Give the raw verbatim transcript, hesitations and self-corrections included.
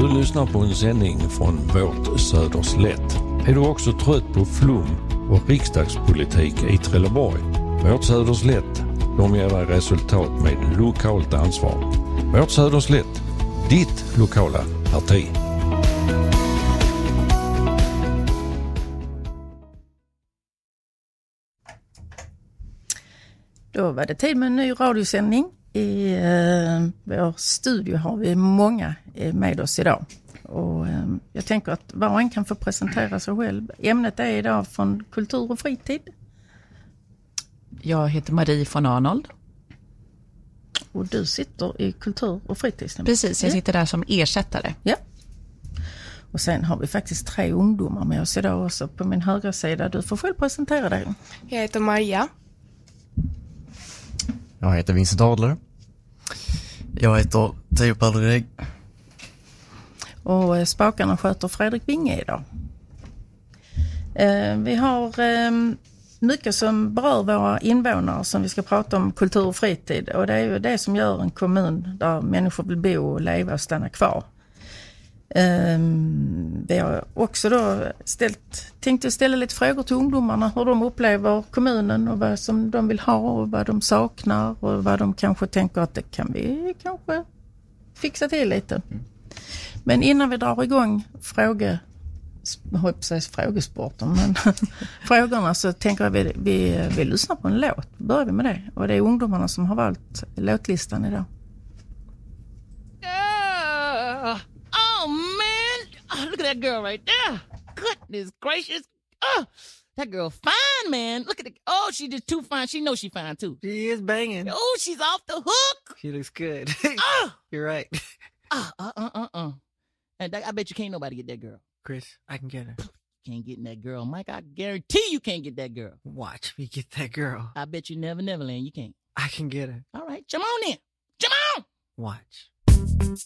Du lyssnar på en sändning från vårt Söderslätt. Är du också trött på flum och riksdagspolitik i Trelleborg? Vårt Söderslätt, de ger dig resultat med lokalt ansvar. Vårt Söderslätt, ditt lokala parti. Då var det tid med en ny radiosändning. I eh, vår studio har vi många med oss idag. Och, eh, jag tänker att var och en kan få presentera sig själv. Ämnet är idag från kultur och fritid. Jag heter Marie von Arnold. Och du sitter i kultur och fritid. Precis, jag sitter där som ersättare. Ja. Och sen har vi faktiskt tre ungdomar med oss idag också på min högra sida. Du får själv presentera dig. Jag heter Maja. Jag heter Vincent Adler. Jag heter Theo Paldereg. Och spakarna sköter Fredrik Winge idag. Eh, vi har eh, mycket som berör våra invånare som vi ska prata om kultur och fritid. Och det är ju det som gör en kommun där människor vill bo och leva och stanna kvar. Um, vi har också då ställt, tänkt att ställa lite frågor till ungdomarna hur de upplever kommunen och vad som de vill ha och vad de saknar och vad de kanske tänker att det kan vi kanske fixa till lite. Mm. Men innan vi drar igång fråge, precis frågesporten, men frågorna så tänker jag vi, vi, vi lyssnar på en låt. Börjar vi med det. Och det är ungdomarna som har valt låtlistan idag. Oh, man. Oh, look at that girl right there. Goodness gracious. Oh, that girl fine, man. Look at it. Oh, she just too fine. She knows she fine, too. She is banging. Oh, she's off the hook. She looks good. Oh. You're right. Uh, uh, uh, uh, uh. And that, I bet you can't nobody get that girl. Chris, I can get her. Can't get that girl. Mike, I guarantee you can't get that girl. Watch me get that girl. I bet you never, never land. You can't. I can get her. All right, come on then. Come on. Watch.